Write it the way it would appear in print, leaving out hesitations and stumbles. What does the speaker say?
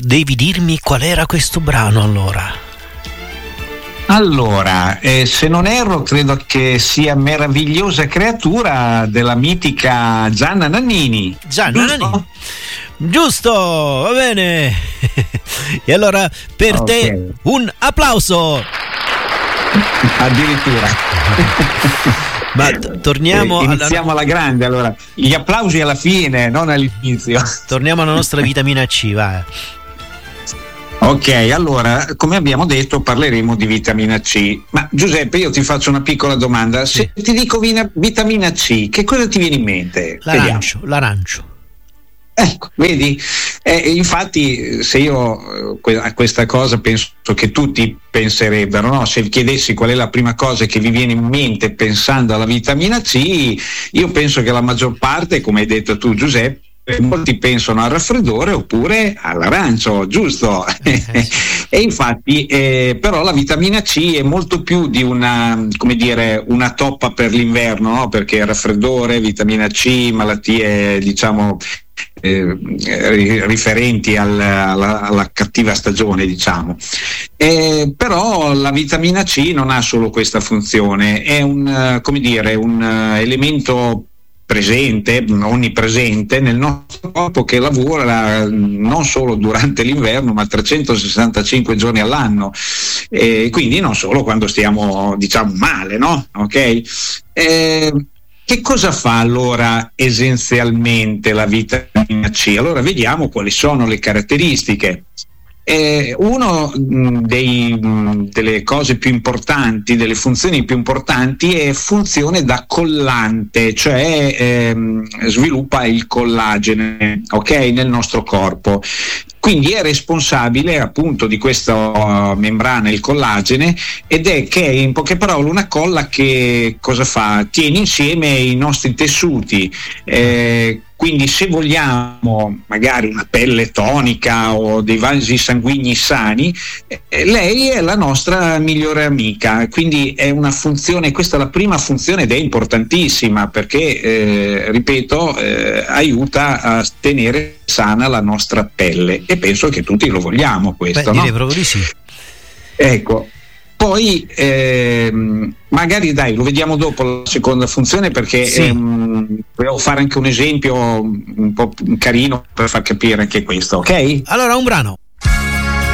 devi dirmi qual era questo brano allora. Allora, se non erro, credo che sia Meravigliosa creatura della mitica Gianna Nannini. Giusto, va bene. E allora per te un applauso. Addirittura. Ma torniamo iniziamo alla grande, allora. Gli applausi alla fine, non all'inizio. Torniamo alla nostra vitamina C, vai. Ok, allora, come abbiamo detto, parleremo di vitamina C. Ma Giuseppe, io ti faccio una piccola domanda. Se ti dico vitamina C, che cosa ti viene in mente? L'arancio. Ecco, vedi? Infatti, se io a questa cosa penso che tutti penserebbero, no? Se chiedessi qual è la prima cosa che vi viene in mente pensando alla vitamina C, io penso che la maggior parte, come hai detto tu Giuseppe, molti pensano al raffreddore oppure all'arancio, giusto? E infatti però la vitamina C è molto più di una toppa per l'inverno, no? Perché raffreddore, vitamina C, malattie diciamo riferenti alla cattiva stagione, diciamo. Però la vitamina C non ha solo questa funzione, è un elemento onnipresente nel nostro corpo, che lavora non solo durante l'inverno ma 365 giorni all'anno, quindi non solo quando stiamo diciamo male, no? Ok? Che cosa fa allora essenzialmente la vitamina C? Allora vediamo quali sono le caratteristiche. Uno delle cose più importanti, delle funzioni più importanti, è funzione da collante, cioè sviluppa il collagene, ok, nel nostro corpo. Quindi è responsabile appunto di questa membrana, il collagene, ed è che in poche parole una colla che cosa fa? Tiene insieme i nostri tessuti. Quindi se vogliamo magari una pelle tonica o dei vasi sanguigni sani, lei è la nostra migliore amica, quindi è una funzione, questa è la prima funzione ed è importantissima perché, ripeto, aiuta a tenere sana la nostra pelle, e penso che tutti lo vogliamo questo. Direi proprio di sì. Ecco. Poi magari lo vediamo dopo la seconda funzione, perché sì. Volevo fare anche un esempio un po' carino per far capire anche questo, ok? Allora un brano.